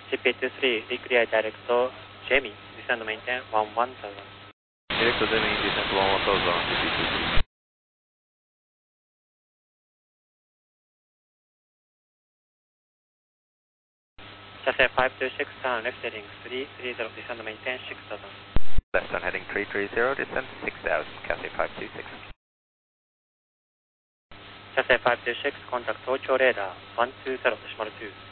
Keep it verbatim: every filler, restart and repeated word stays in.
C P two three, reclear direct Jamie, descend maintain one one thousand. Direct Jamie, descend one one thousand, C P two three. Chassis five two six, turn left heading three three zero, descend maintain six thousand. Left turn heading three three zero, descend six thousand, Chassis five two six. Chassis five two six, contact Tokyo radar one two zero decimal two.